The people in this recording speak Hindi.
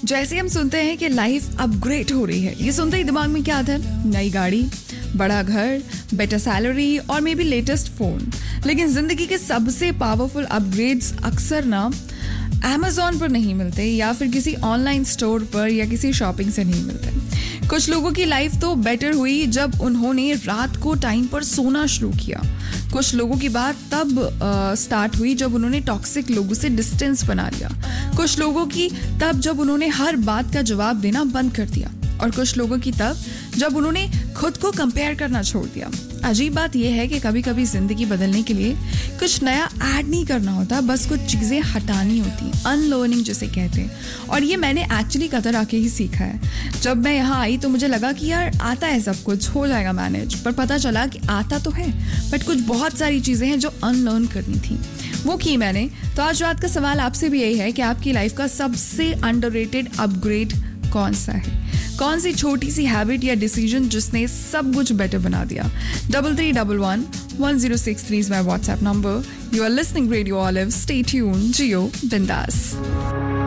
जैसे हम सुनते हैं कि लाइफ अपग्रेड हो रही है, ये सुनते ही दिमाग में क्या आता है? नई गाड़ी, बड़ा घर, बेटर सैलरी और मे बी लेटेस्ट फोन। लेकिन जिंदगी के सबसे पावरफुल अपग्रेड्स अक्सर ना Amazon पर नहीं मिलते या फिर किसी ऑनलाइन स्टोर पर या किसी शॉपिंग से नहीं मिलते। कुछ लोगों की लाइफ तो बेटर हुई जब उन्होंने रात को टाइम पर सोना शुरू किया। कुछ लोगों की बात तब स्टार्ट हुई जब उन्होंने टॉक्सिक लोगों से डिस्टेंस बना लिया। कुछ लोगों की तब जब उन्होंने हर बात का जवाब देना बंद कर दिया, और कुछ लोगों की तब जब उन्होंने खुद को कंपेयर करना छोड़ दिया। अजीब बात यह है कि कभी कभी जिंदगी बदलने के लिए कुछ नया ऐड नहीं करना होता, बस कुछ चीजें हटानी होती हैं, अनलर्निंग जिसे कहते हैं। और ये मैंने एक्चुअली कतर आके ही सीखा है। जब मैं यहाँ आई तो मुझे लगा कि यार आता है, सब कुछ हो जाएगा मैनेज, पर पता चला कि आता तो है बट कुछ बहुत सारी चीजें हैं जो अनलर्न करनी थी, वो की मैंने। तो आज रात का सवाल आपसे भी यही है कि आपकी लाइफ का सबसे अंडररेटेड अपग्रेड कौन सा है? कौन सी छोटी सी हैबिट या डिसीजन जिसने सब कुछ बेटर बना दिया? 33111063 is my WhatsApp number. You are listening Radio Olive. Stay tuned. Jio Bindas.